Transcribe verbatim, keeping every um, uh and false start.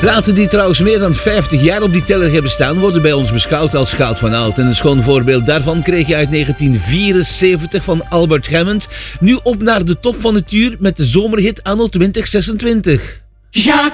Platen die trouwens meer dan vijftig jaar op die teller hebben staan, worden bij ons beschouwd als goud van oud. En een schoon voorbeeld daarvan kreeg je uit negentien vierenzeventig van Albert Hammond. Nu op naar de top van het uur met de zomerhit anno twintig zesentwintig. Jacques